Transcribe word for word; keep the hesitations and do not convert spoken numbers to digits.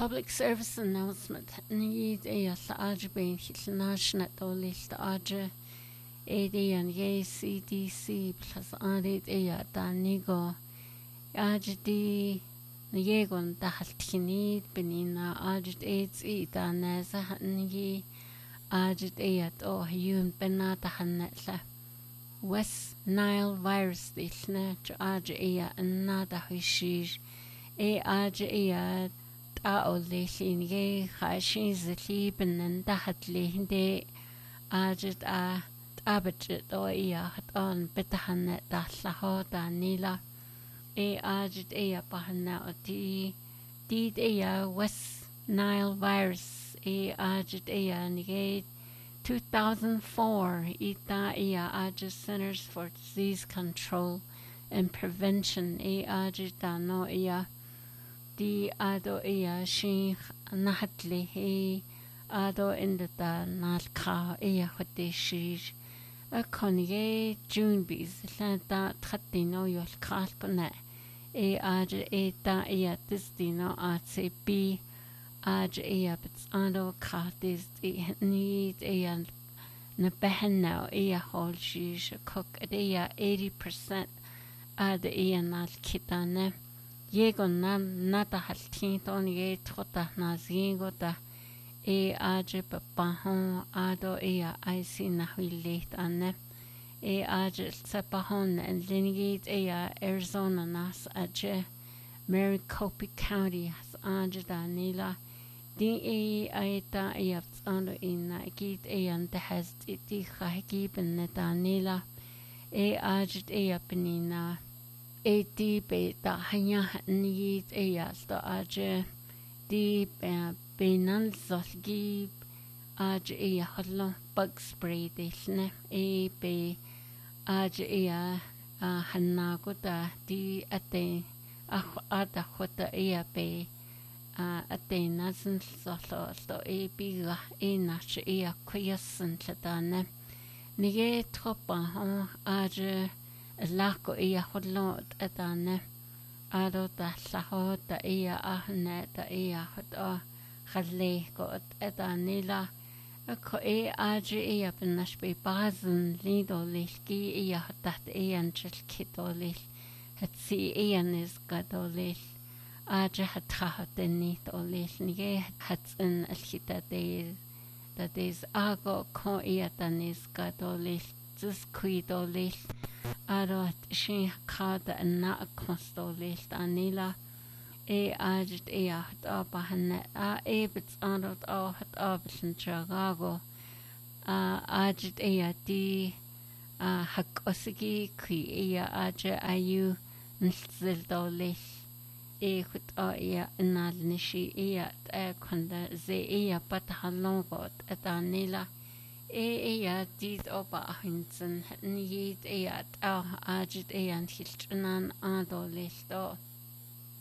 Public service announcement. Need a large being national list archer A D and A C D C plus added a danigo Ajdi Niegon Dahaltinid Benina Ajit AIDS E Daneza Hatni Ajit Ayat or Yun Benata Hanetla West Nile virus the snatch Aj Aya and Nada Hishish A Aj Aya Aolin Ye Hashin the Liban and Dahatli de Ajit A Abajit or Ea hat on Betahanet Dahlaho Danila A Ajit Ea Bahana or D Did Ea West Nile virus A Ajit Ea Negate two thousand four Ita Ea Ajit Centers for Disease Control and Prevention A Ajit Dano Ea Di Ado Ea Shin Nahatli He Ado Indata Nalka Ea Hodeshish A Conye June bees Lanta Tratino Yol Kalpana A Aj Eta Ea Distino Artse B Aj Ea Bits Ando Kartis Need Ea Nabahana Ea Hol Shish Cook at Ea eighty percent Ad Ea Nal Kitane Yegon Nan Nata Haltinton Ye Tota Nazingota E Aj Papahon Ado Ea I see Nahuilet Anne E Aj Sapahon and Lineate Ea Arizona Nas Aje Maricopa County has Aj Danila D E Aita Ea Ando in Nagit Ean the has Iti Hagib and Netanila E Aj Ea Penina E D Beta Hanya Need Ea Sto Aje D Benal Zolgib Aj Ea Hodlo Bug Spray Dishne E B Aj Ea Hanagota D Ate Ada Hota Ea Be Ate Nazan Zolo Sto E Biga E Nach Ea Kuyasan Ladane Nige Tropa Hon Aj Lako Ea Hodlo Adane Ado da Saho da Ea Ahne da Ea Hoda Khale got Adanila a co e Aj Ea Benashbe Bazen Lido Lishki Ea dat Ean Jil Kitolil had see Ean is Gadolil Aj had Trahat Denit Olil Nige had in Alhita de that is Ago Co Ea Danis Gadolil Zus Quidolil Ado she Kada and not Constolil Danila E Ajit Ea hat Abahanet A Ebits Anot O hat Abison Chicago A Ajit Ea D A Hakosigi Ki Ea Aja Ayu Nzildolish E Hut O Ea Nal Nishi Ea E Konda Ze Ea Batahalongot Adanila E Ea Did Oba Hinson Nid Ea Ajit Ea Hilchanan Adolish Do